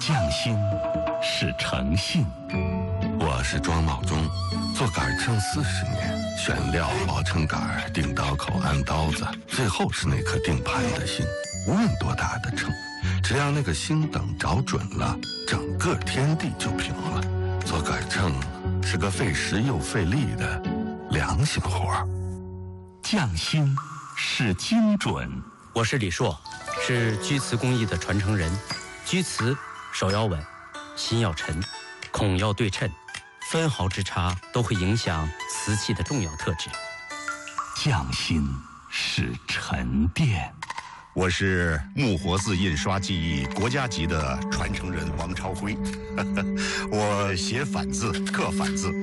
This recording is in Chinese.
匠心是诚信。 我是庄茂忠，做杆秤40年，选料、熬成杆、定刀口、安刀子，最后是那颗定盘的心。无论多大的秤，只要那个星等找准了，整个天地就平了。做杆秤是个费时又费力的良心活儿。 匠心是精准。 我是李硕，是居瓷工艺的传承人。居瓷手要稳，心要沉，孔要对称，分毫之差都会影响瓷器的重要特质。 匠心是沉淀。 我是木活字印刷技艺国家级的传承人王超辉，我写反字、刻反字